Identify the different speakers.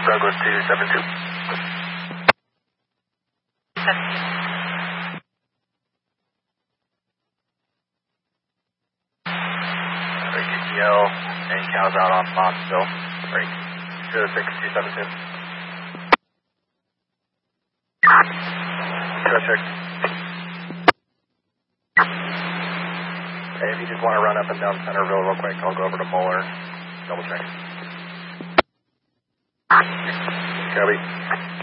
Speaker 1: Douglas 272. ETL and cows out on Montville. Break 06272. Check. Hey, if you just want to run up and down Centerville real quick, I'll go over to Moeller. Double check. Copy.